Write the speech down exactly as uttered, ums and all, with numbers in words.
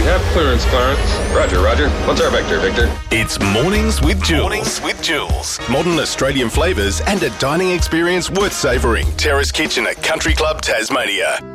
We have clearance, Clarence. Roger, Roger. What's our vector, Victor? It's Mornings with Jules. Mornings with Jules. Modern Australian flavours and a dining experience worth savouring. Terrace Kitchen at Country Club Tasmania.